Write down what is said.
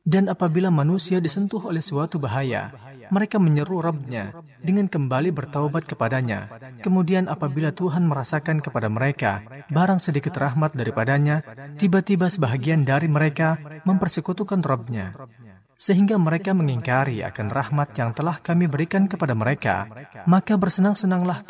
Dan apabila manusia disentuh oleh suatu bahaya, mereka menyeru Rabb-nya dengan kembali bertaubat kepadanya. Kemudian apabila Tuhan merasakan kepada mereka barang sedikit rahmat daripadanya, tiba-tiba sebahagian dari mereka mempersekutukan Rabb-nya, sehingga mereka mengingkari akan rahmat yang telah kami berikan kepada mereka. Maka bersenang-senanglah